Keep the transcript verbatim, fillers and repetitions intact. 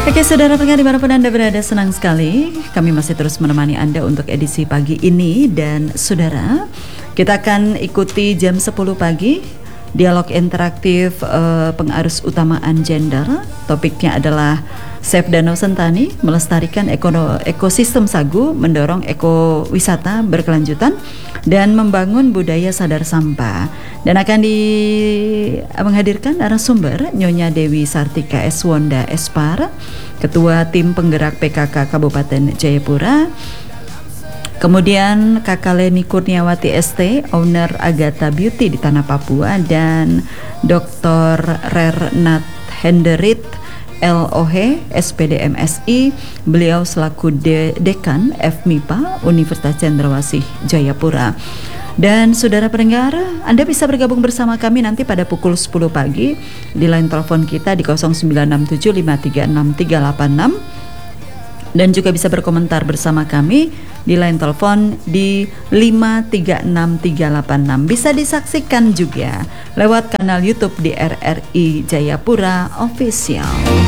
Oke, saudara pendengar dimanapun Anda berada, senang sekali kami masih terus menemani Anda untuk edisi pagi ini. Dan saudara, kita akan ikuti jam sepuluh pagi dialog interaktif eh, pengarus utamaan gender. Topiknya adalah Save Danau Sentani, melestarikan ekono, ekosistem sagu, mendorong ekowisata berkelanjutan dan membangun budaya sadar sampah. Dan akan di menghadirkan narasumber Nyonya Dewi Sartika Eswonda Espar, Ketua Tim Penggerak P K K Kabupaten Jayapura. Kemudian Kakak Leni Kurniawati S T, owner Agatha Beauty di Tanah Papua, dan Doktor Rernat Henderit L O H, S P D M S I, beliau selaku de- Dekan F M I P A Universitas Cendrawasih Jayapura. Dan saudara pendengar, Anda bisa bergabung bersama kami nanti pada pukul sepuluh pagi di line telepon kita di nol sembilan enam tujuh lima tiga enam tiga delapan enam, dan juga bisa berkomentar bersama kami di line telepon di lima tiga enam tiga delapan enam. Bisa disaksikan juga lewat kanal YouTube di R R I Jayapura Official.